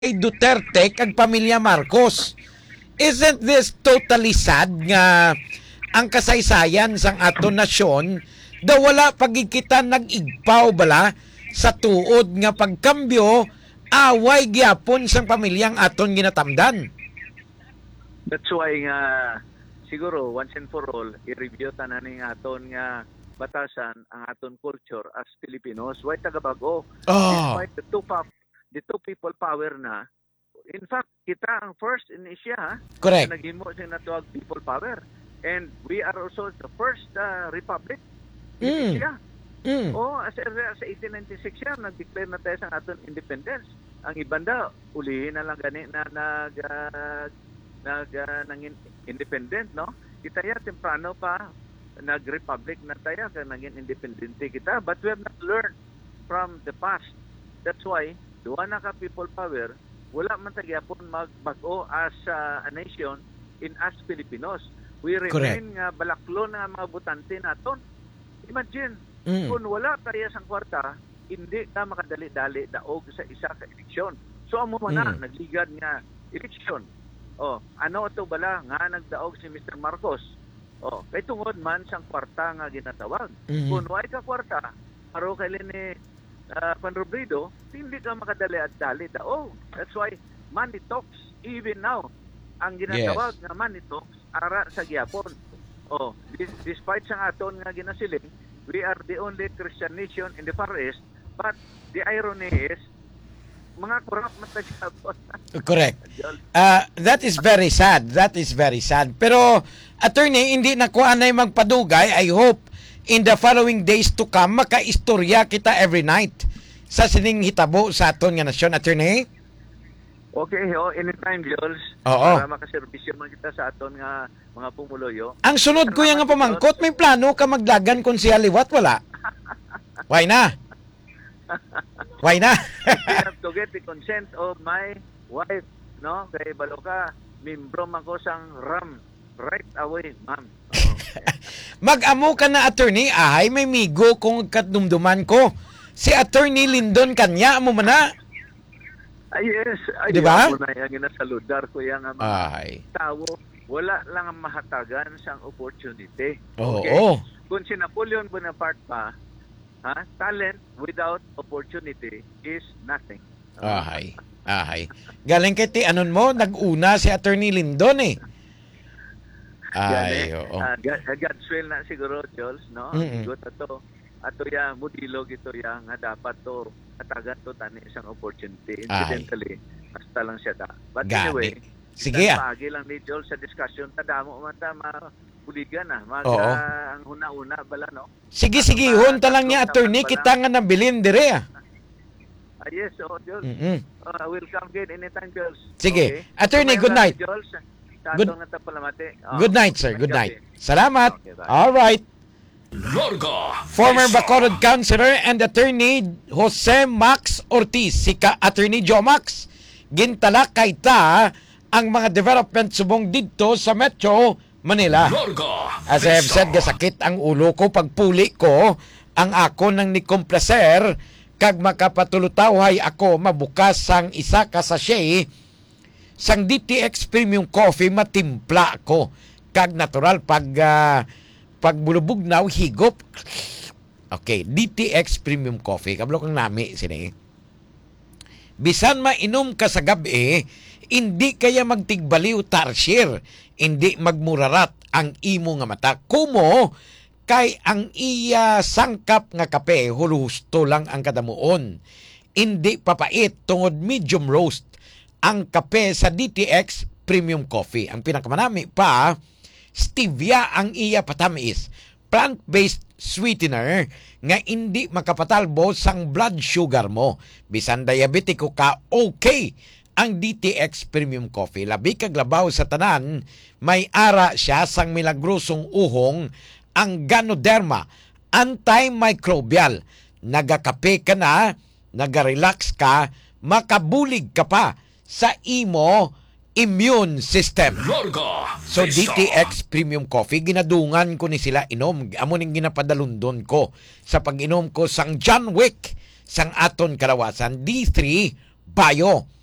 kay Duterte kag pamilya Marcos. Isn't this totally sad nga ang kasaysayan sang aton nasyon da wala pagkikita nag-igpaw bala sa tuod nga pagkambyo away gyapon sang pamilyang aton ginatamdan. That's why nga siguro once and for all i-review tanan ning aton nga batasan ang aton culture as Filipinos. Why tagabago? Despite the two people power na. In fact, kita ang first in Asia Correct. na naghimo sing natuwag people power. And we are also the first republic in Asia. Sa 1896 yan, nag-declare na tayo sa aton independence. Ang ibanda, ulihin na lang gani na nangin independent, no? Kita ya temprano pa nag-republic na tayo kaya naging independente kita. But we have not learned from the past. That's why, duwa na ka people power, wala man tagyapon magbago as a nation in us Filipinos. We remain nga balaklo na mga butante naton. Imagine, kung wala tayo sang kwarta, hindi ka makadali-dali daog sa isa ka eleksyon. So amo man na nagligad nga eleksyon. Ano ito bala nga nagdaog si Mr. Marcos? Kay tungod man sang kwarta nga ginatawag. Kung way ka kwarta, paro kay ni Panrobredo, hindi ka makadali at dali daog. That's why money talks even now. Ang ginatawag nga money talks ara sa gyapon. Despite sa aton nga ginasiling, we are the only Christian nation in the Far East, but the irony is mga corrupt man tagyapon. Correct. That is very sad. That is very sad. Pero attorney, hindi na ko anay magpadugay. I hope in the following days to come makaistorya kita every night sa sining hitabo sa aton nga nasyon, attorney. Okay, anytime, Jules. Oo. Para makaserbisyo man kita sa aton nga mga pumuloyo. Ang sunod ko yung nga pamangkot, may plano ka magdagan kung siya liwat, wala? Why na? Why na? I have to get the consent of my wife, no? Kay baloka, membro man ko sang RAM right away, ma'am. Mag-amo ka na, attorney, may migo kung katdumduman ko. Si Attorney Lyndon Kanya, amo man na. Yes. Diba? Ako na yung nasaludar ko yung mga tao. Wala lang ang mahatagan sang opportunity. Okay? Kung si Napoleon Bonaparte pa, talent without opportunity is nothing. Galing kay ti anon mo, nag-una si Attorney Lyndon eh. God's will na siguro, Jules, no? Good ato ya modilog ito ya nga dapat to katagan to tani isang opportunity. Incidentally, basta lang siya da. But anyway, sige pagi lang ni Jules sa discussion tadamo man ta mabuligan na ang una-una bala, no? Sige hunta lang niya, attorney, kita nga nabilin dire. Yes, Jules. Welcome again anytime, Jules. Sige. Okay. Attorney, good night. Good night, sir. Good night. Salamat. Okay, all right. Former Bacolod Councilor and Attorney Jose Max Ortiz, si Attorney Joe Max, gintala kay ta ang mga development subong dito sa Metro Manila. As I have said, gasakit ang ulo ko pagpuli ko ang ako nang nikomplaser kag makapatulutawhay ako mabukas sang isa ka sachet sang DTX Premium Coffee, matimpla ko kag natural pagbulubog na higop. Okay, DTX Premium Coffee. Kablo kang nami, sini. Bisan mainom ka sa gabi, hindi kaya magtigbaliw tarsier, hindi magmurarat ang imo nga mata. Kumo, kay ang iya sangkap nga kape, hulusto lang ang kadamuon. Hindi papait, tungod medium roast ang kape sa DTX Premium Coffee. Ang pinakamanami pa, stevia ang iya patamis, plant-based sweetener nga hindi makapatalbo sang blood sugar mo. Bisan diabetiko ka, okay ang DTX Premium Coffee. Labi kag labaw sa tanan, may ara siya sang milagrosong uhong ang Ganoderma, antimicrobial. Nagakape ka na, nagarelax ka, makabulig ka pa sa imo immune system. So DTX Premium Coffee, ginadungan ko ni sila inom. Amo ning ginapadalundon ko sa pag-inom ko sang John Wick sang aton kalawasan D3 Bio.